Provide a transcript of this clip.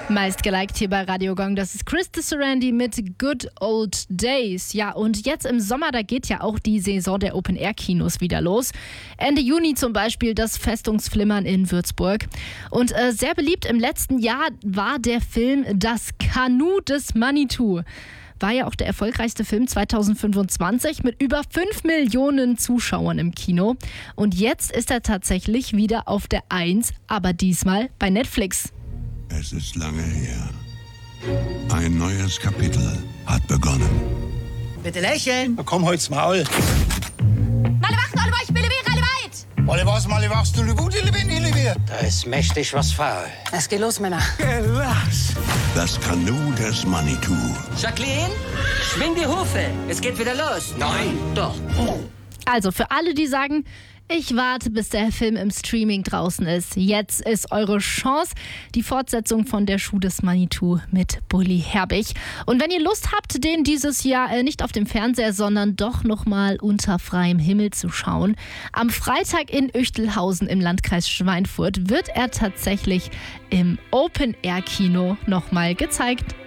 Meist geliked hier bei Radio Gong, das ist Chris Sarandon mit Good Old Days. Ja, und jetzt im Sommer, da geht ja auch die Saison der Open-Air-Kinos wieder los. Ende Juni zum Beispiel das Festungsflimmern in Würzburg. Und sehr beliebt im letzten Jahr war der Film Das Kanu des Manitou. War ja auch der erfolgreichste Film 2025 mit über 5 Millionen Zuschauern im Kino. Und jetzt ist er tatsächlich wieder auf der 1, aber diesmal bei Netflix. Es ist lange her. Ein neues Kapitel hat begonnen. Bitte lächeln. Na komm, halt's Maul. Alle wacht, alle weich, Bille alle weit! Alle was, alle wachst du, Lübudi, Lübidi. Da ist mächtig was faul. Es geht los, Männer. Gelass. Das Kanu des Manitou. Jacqueline, schwing die Hufe. Es geht wieder los. Nein, doch. Also für alle, die sagen, ich warte, bis der Film im Streaming draußen ist. Jetzt ist eure Chance. Die Fortsetzung von Der Schuh des Manitou mit Bully Herbig. Und wenn ihr Lust habt, den dieses Jahr nicht auf dem Fernseher, sondern doch nochmal unter freiem Himmel zu schauen, am Freitag in Üchtelhausen im Landkreis Schweinfurt wird er tatsächlich im Open-Air-Kino nochmal gezeigt.